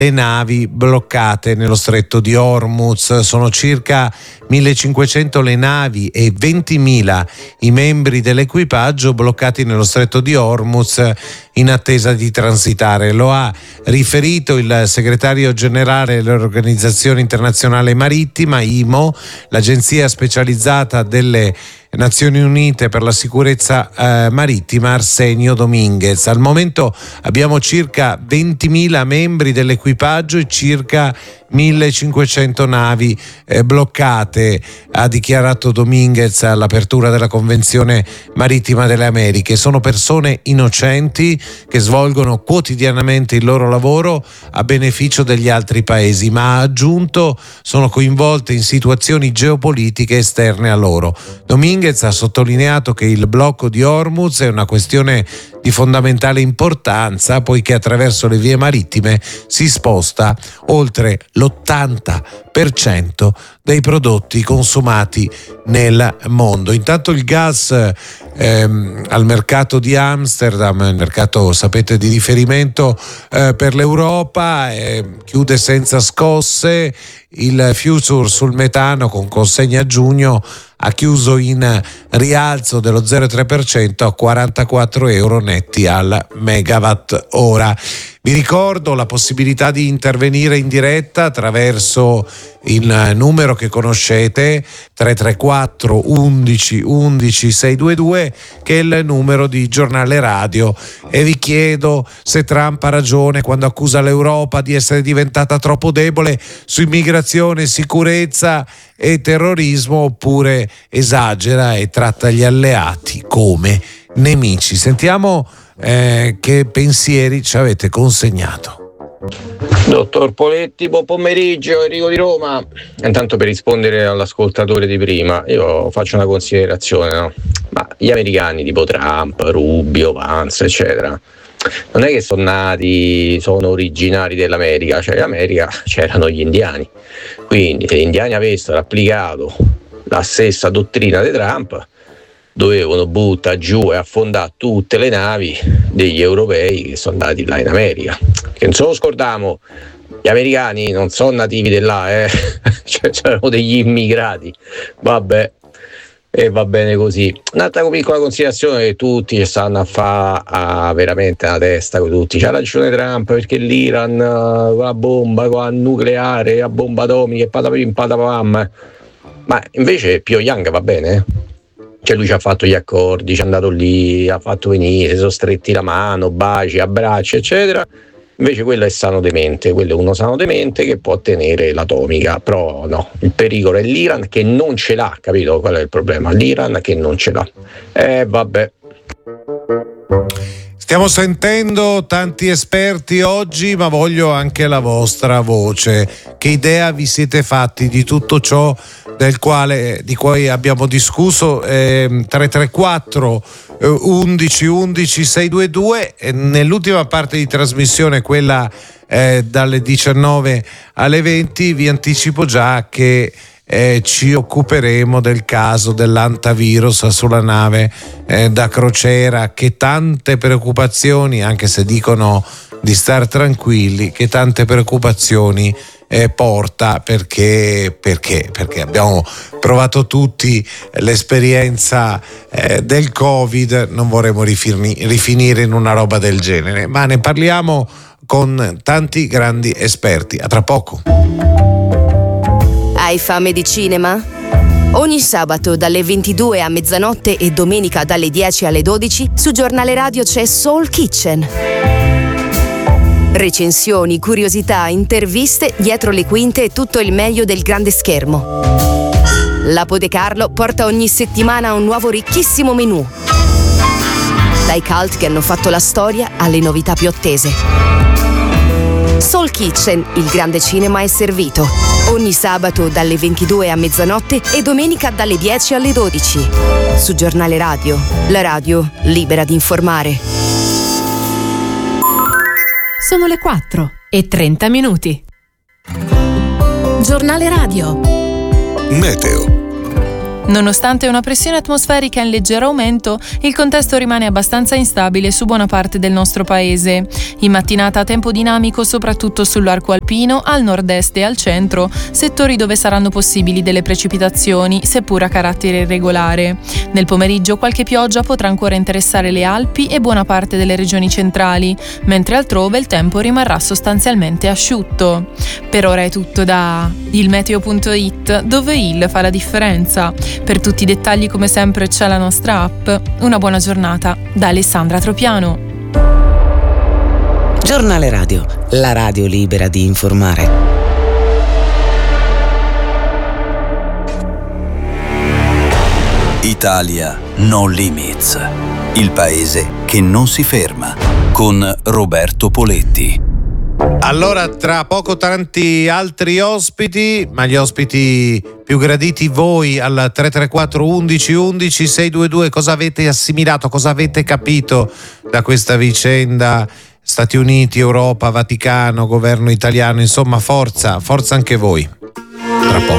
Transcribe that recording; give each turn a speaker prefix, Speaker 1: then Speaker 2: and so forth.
Speaker 1: le navi bloccate nello stretto di Hormuz. Sono circa 1500 le navi e 20.000 i membri dell'equipaggio bloccati nello stretto di Hormuz in attesa di transitare. Lo ha riferito il segretario generale dell'Organizzazione Internazionale Marittima, IMO, l'agenzia specializzata delle Nazioni Unite per la sicurezza marittima, Arsenio Dominguez. Al momento abbiamo circa 20.000 membri dell'equipaggio e circa 1500 navi bloccate, ha dichiarato Dominguez all'apertura della Convenzione Marittima delle Americhe. Sono persone innocenti che svolgono quotidianamente il loro lavoro a beneficio degli altri paesi, ma ha aggiunto sono coinvolte in situazioni geopolitiche esterne a loro. Dominguez ha sottolineato che il blocco di Hormuz è una questione di fondamentale importanza, poiché attraverso le vie marittime si sposta oltre l'80% dei prodotti consumati nel mondo. Intanto il gas al mercato di Amsterdam, il mercato sapete di riferimento per l'Europa, chiude senza scosse. Il future sul metano con consegna a giugno ha chiuso in rialzo dello 0,3% a 44 euro netti al megawatt ora. Vi ricordo la possibilità di intervenire in diretta attraverso il numero che conoscete, 334 11 11 622, che è il numero di Giornale Radio, e vi chiedo se Trump ha ragione quando accusa l'Europa di essere diventata troppo debole su immigrazione, sicurezza e terrorismo, oppure esagera e tratta gli alleati come nemici. Sentiamo che pensieri ci avete consegnato.
Speaker 2: Dottor Poletti, buon pomeriggio, Enrico di Roma. Intanto, per rispondere all'ascoltatore di prima, io faccio una considerazione, no? Ma gli americani tipo Trump, Rubio, Vance, eccetera, non è che sono originari dell'America, cioè in America c'erano gli indiani, quindi se gli indiani avessero applicato la stessa dottrina di Trump dovevano buttare giù e affondare tutte le navi degli europei che sono andati là in America, che non se lo scordiamo, gli americani non sono nativi di là, cioè c'erano degli immigrati, vabbè, e va bene così. Un'altra piccola considerazione, che tutti ci stanno a fare veramente la testa con tutti, c'ha ragione Trump, perché l'Iran con la bomba, con la nucleare, la bomba atomica, patapim patapam, ma invece Pyongyang va bene, cioè lui ci ha fatto gli accordi, ci è andato lì, ha fatto venire, si sono stretti la mano, baci, abbracci, eccetera. Invece quello è sano demente, quello è uno sano demente che può tenere l'atomica, però no, il pericolo è l'Iran che non ce l'ha, capito? Qual è il problema? L'Iran che non ce l'ha. Vabbè.
Speaker 1: Stiamo sentendo tanti esperti oggi, ma voglio anche la vostra voce. Che idea vi siete fatti di tutto ciò di cui abbiamo discusso? 334 11 11 622. Nell'ultima parte di trasmissione, quella dalle 19 alle 20, vi anticipo già che ci occuperemo del caso dell'antivirus sulla nave da crociera, che tante preoccupazioni, anche se dicono di star tranquilli, che tante preoccupazioni porta, perché abbiamo provato tutti l'esperienza del Covid, non vorremmo rifinire in una roba del genere, ma ne parliamo con tanti grandi esperti. A tra poco.
Speaker 3: Hai fame di cinema? Ogni sabato dalle 22 a mezzanotte e domenica dalle 10 alle 12 su Giornale Radio c'è Soul Kitchen. Recensioni, curiosità, interviste, dietro le quinte e tutto il meglio del grande schermo. Lapo De Carlo porta ogni settimana un nuovo ricchissimo menù. Dai cult che hanno fatto la storia alle novità più attese. Soul Kitchen, il grande cinema è servito. Ogni sabato dalle 22 a mezzanotte e domenica dalle 10 alle 12. Su Giornale Radio, la radio libera di informare.
Speaker 4: Sono le 4:30. Giornale Radio.
Speaker 5: Meteo.
Speaker 4: Nonostante una pressione atmosferica in leggero aumento, il contesto rimane abbastanza instabile su buona parte del nostro paese. In mattinata tempo dinamico soprattutto sull'arco alpino, al nord-est e al centro, settori dove saranno possibili delle precipitazioni, seppur a carattere irregolare. Nel pomeriggio qualche pioggia potrà ancora interessare le Alpi e buona parte delle regioni centrali, mentre altrove il tempo rimarrà sostanzialmente asciutto. Per ora è tutto da ilmeteo.it, dove il fa la differenza. Per tutti i dettagli come sempre c'è la nostra app. Una buona giornata da Alessandra Tropiano.
Speaker 5: Giornale Radio, la radio libera di informare.
Speaker 6: Italia No Limits, il paese che non si ferma, con Roberto Poletti.
Speaker 1: Allora, tra poco tanti altri ospiti, ma gli ospiti più graditi voi al 334 11 11 622, cosa avete assimilato, cosa avete capito da questa vicenda? Stati Uniti, Europa, Vaticano, governo italiano, insomma forza anche voi. Tra poco.